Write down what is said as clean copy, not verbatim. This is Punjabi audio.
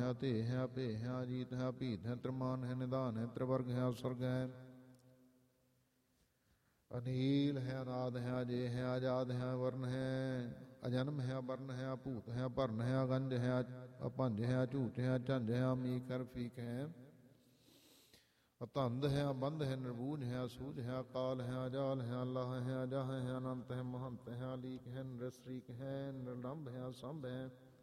ਹੈ, ਧੇ ਹੈ, ਭੇ ਹੈ, ਅਜੀਤ ਹੈ, ਭੀਤ ਹੈ, ਤ੍ਰਿਮਾਨ ਹੈ, ਨਿਧਾਨ ਹੈ, ਤ੍ਰਿਵਰਗ ਹੈ, ਸੁਰਗ ਹੈ, ਅਨੀਲ ਹੈ, ਅਨਾਦ ਹੈ, ਅਜੇ ਹੈ, ਆਜ਼ਾਦ ਹੈ, ਵਰਨ ਹੈ, ਅਜਨਮ ਹੈ, ਵਰਨ ਹੈ, ਅਭੂਤ ਹੈ, ਭਰਨ ਹੈ, ਅਗੰਜ ਹੈ, ਅਭੰਜ ਹੈ, ਝੂਠ ਹੈ, ਝੰਜ ਹੈ, ਅਮੀਕ ਹੈ, ਰਫੀਕ ਹੈ, ਅਤੰਦ ਹੈ, ਅਬੰਧ ਹੈ, ਨਿਰਬੂਝ ਹੈ, ਅਸੂਝ ਹੈ, ਅਕਾਲ ਹੈ, ਅਜਾਲ ਹੈ, ਅੱਲਾਹ ਹੈ, ਅਜਾਹ ਹੈ, ਅਨੰਤ ਹੈ, ਮਹੰਤ ਹੈ, ਅਲੀਕ ਹੈ, ਨਿਰਸਰੀਕ ਹੈ, ਨਿਰਲੰਭ ਹੈ, ਅਸੰਭ ਹੈ,